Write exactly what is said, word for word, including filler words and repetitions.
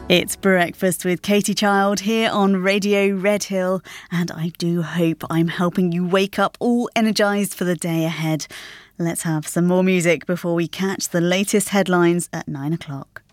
It's Breakfast with Katie Child here on Radio Red Hill, and I do hope I'm helping you wake up all energised for the day ahead. Let's have some more music before we catch the latest headlines at nine o'clock.